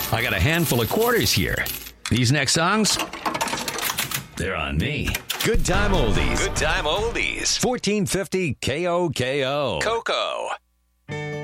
I got a handful of quarters here. These next songs, they're on me. Good time oldies. Good time oldies. 1450 KOKO. Coco.